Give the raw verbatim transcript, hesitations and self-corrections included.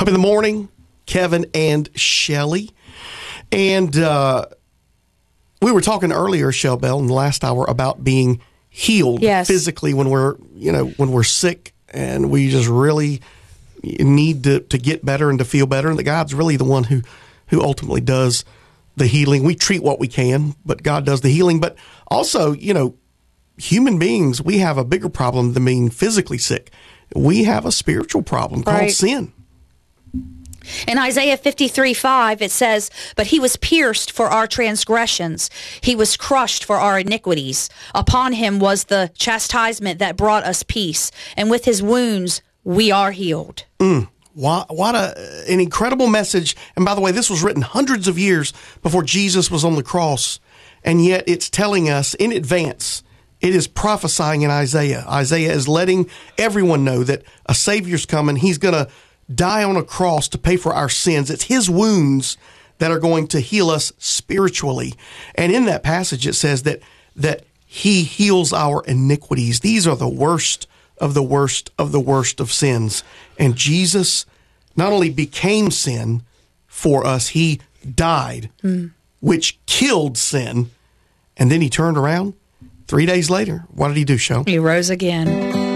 in the morning, Kevin and Shelley. And uh, we were talking earlier, Shell Bell, in the last hour about being healed yes. physically when we're, you know, when we're sick and we just really need to, to get better and to feel better. And that God's really the one who, who ultimately does the healing. We treat what we can, but God does the healing. But also, you know, human beings, we have a bigger problem than being physically sick. We have a spiritual problem called right. sin. In Isaiah fifty-three five, it says, "But he was pierced for our transgressions. He was crushed for our iniquities. Upon him was the chastisement that brought us peace. And with his wounds, we are healed." Mm. What, what a, an incredible message. And by the way, this was written hundreds of years before Jesus was on the cross. And yet it's telling us in advance. It is prophesying in Isaiah. Isaiah is letting everyone know that a Savior's coming. He's going to die on a cross to pay for our sins. It's his wounds that are going to heal us spiritually. And in that passage, it says that that he heals our iniquities. These are the worst of the worst of the worst of sins. And Jesus not only became sin for us, he died, mm. which killed sin. And then he turned around. Three days later, what did he do, Show? He rose again.